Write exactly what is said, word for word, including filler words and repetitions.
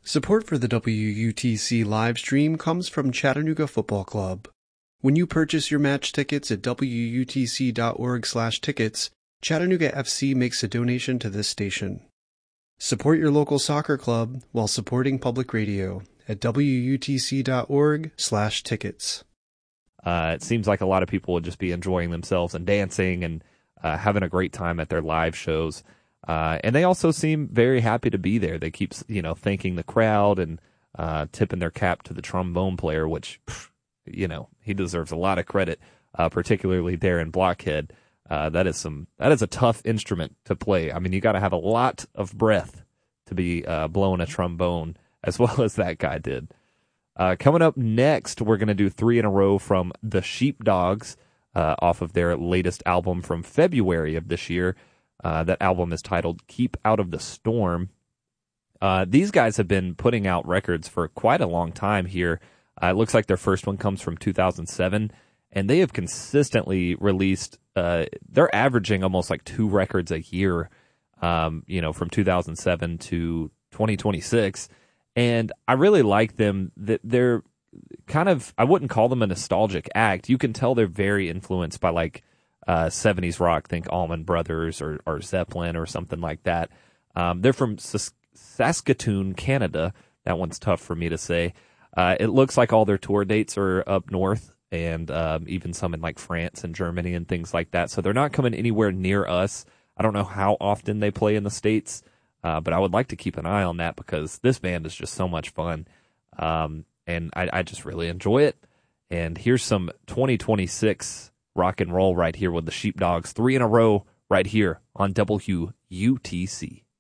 Support for the W U T C live stream comes from Chattanooga Football Club. When you purchase your match tickets at W U T C dot org slash tickets, Chattanooga F C makes a donation to this station. Support your local soccer club while supporting public radio at W U T C dot org slash tickets. Uh, it seems like a lot of people would just be enjoying themselves and dancing and uh, having a great time at their live shows. Uh, and they also seem very happy to be there. They keep, you know, thanking the crowd and uh, tipping their cap to the trombone player, which, pff, you know, he deserves a lot of credit, uh, particularly Darren Blockhead. Uh, that is some that is a tough instrument to play. I mean, you got to have a lot of breath to be uh, blowing a trombone as well as that guy did. Uh, coming up next, we're going to do three in a row from the Sheepdogs uh, off of their latest album from February of this year. Uh, that album is titled Keep Out of the Storm. Uh, these guys have been putting out records for quite a long time here. Uh, it looks like their first one comes from two thousand seven, and they have consistently released, uh, they're averaging almost like two records a year, um, you know, from two thousand seven to twenty twenty-six. And I really like them. That they're kind of, I wouldn't call them a nostalgic act. You can tell they're very influenced by like Uh, seventies rock, think Allman Brothers or, or Zeppelin or something like that. Um, they're from Sas- Saskatoon, Canada. That one's tough for me to say. Uh, it looks like all their tour dates are up north and um, even some in like France and Germany and things like that. So they're not coming anywhere near us. I don't know how often they play in the States, uh, but I would like to keep an eye on that because this band is just so much fun. Um, and I, I just really enjoy it. And here's some twenty twenty-six rock and roll right here with the Sheepdogs. Three in a row right here on W U T C.